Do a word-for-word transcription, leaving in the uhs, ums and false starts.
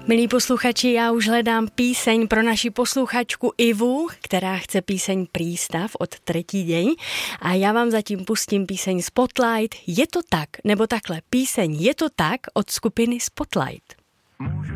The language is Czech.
Milí posluchači, já už hledám píseň pro naši posluchačku Ivu, která chce píseň Prístav od Tretí deň. A já vám zatím pustím píseň Spotlight. Je to tak, nebo takhle, píseň Je to tak od skupiny Spotlight. Můžu